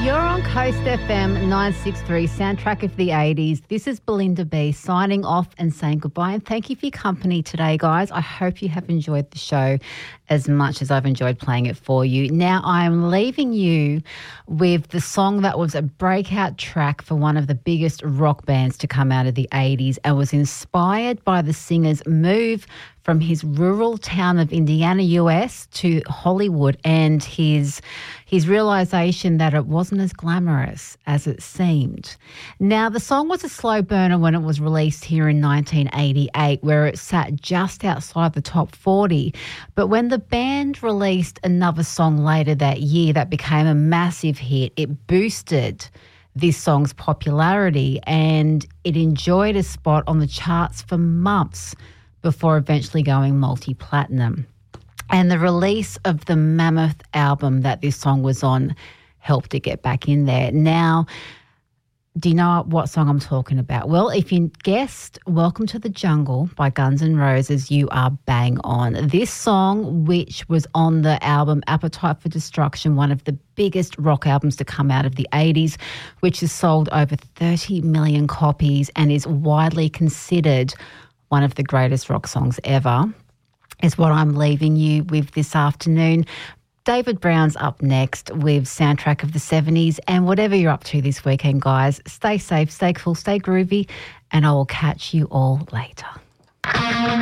You're on Coast FM 963, soundtrack of the 80s. This is Belinda B signing off and saying goodbye. And thank you for your company today, guys. I hope you have enjoyed the show as much as I've enjoyed playing it for you. Now, I'm leaving you with the song that was a breakout track for one of the biggest rock bands to come out of the 80s and was inspired by the singer's move from his rural town of Indiana, US to Hollywood, and his realisation that it wasn't as glamorous as it seemed. Now, the song was a slow burner when it was released here in 1988, where it sat just outside the top 40. But when the band released another song later that year that became a massive hit, it boosted this song's popularity and it enjoyed a spot on the charts for months before eventually going multi-platinum. And the release of the Mammoth album that this song was on helped it get back in there. Now, do you know what song I'm talking about? Well, if you guessed Welcome to the Jungle by Guns N' Roses, you are bang on. This song, which was on the album Appetite for Destruction, one of the biggest rock albums to come out of the 80s, which has sold over 30 million copies and is widely considered one of the greatest rock songs ever, is what I'm leaving you with this afternoon. David Brown's up next with Soundtrack of the 70s. And whatever you're up to this weekend, guys, stay safe, stay cool, stay groovy, and I will catch you all later.